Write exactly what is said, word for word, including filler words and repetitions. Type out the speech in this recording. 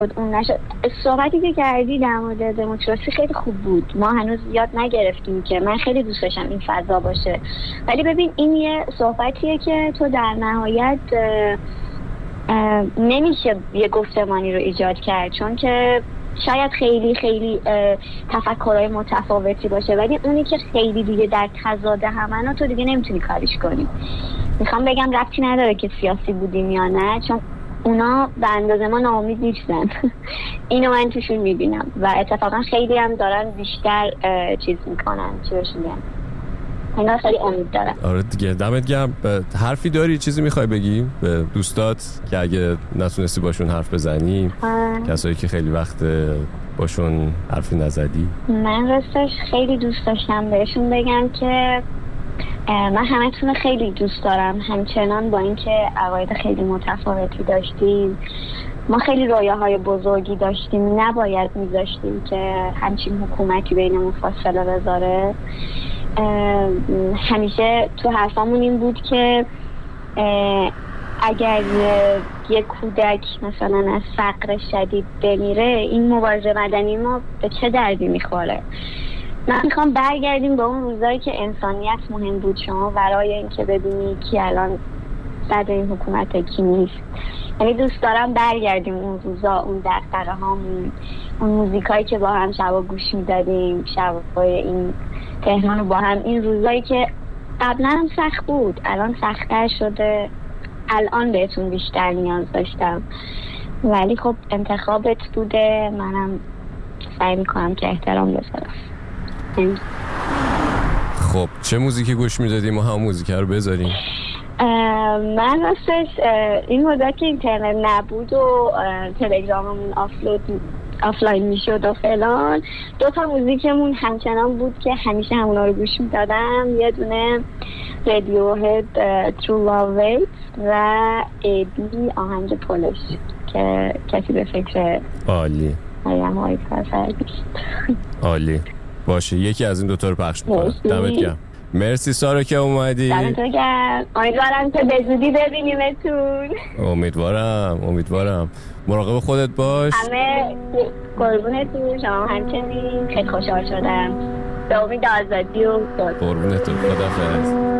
اون نشد. صحبتی که کردی در مورد دموکراسی خیلی خوب بود. ما هنوز یاد نگرفتیم که من خیلی دوست داشتم این فضا باشه، ولی ببین این یه صحبتیه که تو در نهایت اه اه نمیشه یه گفتمانی رو ایجاد کرد، چون که شاید خیلی خیلی تفکرهای متفاوتی باشه، ولی اونی که خیلی دیگه در تضاد همن تو دیگه نمیتونی کاریش کنی. میخوام بگم ربطی نداره که سیاسی بودیم یا نه، چون اونا به اندازه ما ناامید نیستن. اینو من توشون میبینم و اتفاقا خیلی هم دارن بیشتر چیز میکنن، چی بهش میگن، اینا خیلی امید دارن. آره دیگه، دمت گرم. حرفی داری، چیزی میخوای بگی به دوستات که اگه نتونستی باشون حرف بزنی، کسایی که خیلی وقت باشون حرفی نزدی؟ من راستش خیلی دوست داشتم بهشون بگم که من همتون خیلی دوست دارم، همچنان با اینکه عقاید خیلی متفاوتی داشتیم، ما خیلی رویاهای بزرگی داشتیم، نباید میذاشتیم که همچین حکومتی بینمون فاصله بذاره. همیشه تو حرفامون این بود که اگر یک کودک مثلا از فقر شدید بمیره، این مبارزه مدنی ما به چه دردی میخوره؟ من میخوام برگردیم به اون روزایی که انسانیت مهم بود، شما برای اینکه ببینی کی الان بعد این حکومت کی نیست. یعنی دوست دارم برگردیم اون روزا، اون دغدغه هامون، اون موزیکایی که با هم شبا گوش میدادیم، شبای این تهران رو با هم، این روزایی که قبلا هم سخت بود الان سخت‌تر شده، الان بهتون بیشتر نیاز داشتم، ولی خب انتخابت بوده، منم سعی میکنم که احترام بذارم. خب چه موزیکی گوش میدادیم و هم موزیک رو بذاریم؟ من راستش این مدت که اینترنت نبود و تلگراممون آفلود آفلاین میشد و فلان، دو تا موزیکمون همچنان بود که همیشه همونا رو گوش میدادم. یه دونه رادیوهد True Love Waits و ایبی آهنگ پولش که کسی به فکر عالی هایم های کار عالی باشه، یکی از این دوتا رو پخش میکنم. دمت گرم. مرسی سارا که اومدی. دمت گرم. امیدوارم که به زودی ببینیمتون. امیدوارم امیدوارم مراقب خودت باش. همه قربونتون، شما همچنین. خیلی خوشحال شدم. به امید آزادی و قربونتون. خداحافظ.